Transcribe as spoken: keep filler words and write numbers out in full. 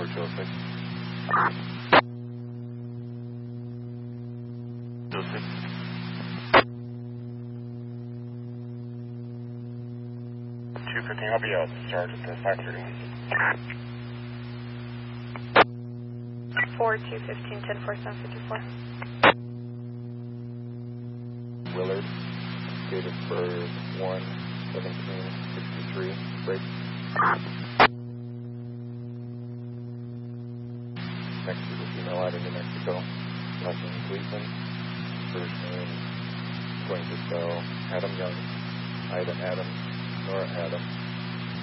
two oh six. two oh six. two fifteen, I'll be out to charge at the five thirty-one. four two fifteen, ten four seven fifty-four. Willard, date of birth one seventeen sixty-three, break. Next is a female out of New Mexico, last name Gleason, first name going to spell Adam Young, Ida Adam, Nora Adam.